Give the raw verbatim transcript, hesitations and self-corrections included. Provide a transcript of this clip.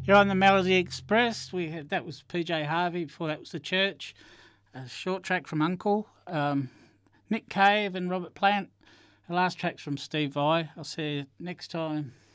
You're on the Melody Express. We had that was P J Harvey. Before that was The Church. A short track from Uncle. Um, Nick Cave and Robert Plant. The last track's from Steve Vai. I'll see you next time.